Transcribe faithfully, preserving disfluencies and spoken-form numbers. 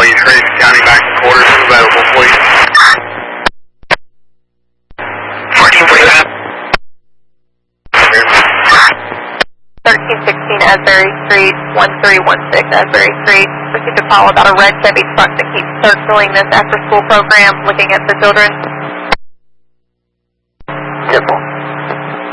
all you Tracy County back and quarters is available, please. fourteen forty-five. thirteen sixteen Asbury Street, one three one six Asbury Street. Received a call about a red Chevy truck that keeps circling this after-school program, looking at the children. Simple.